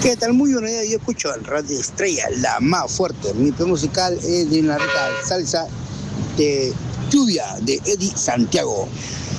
¿Qué tal? Muy buenos días, yo escucho en Radio Estrella, la más fuerte. Mi tema musical es de una rica salsa de Lluvia, de Eddie Santiago.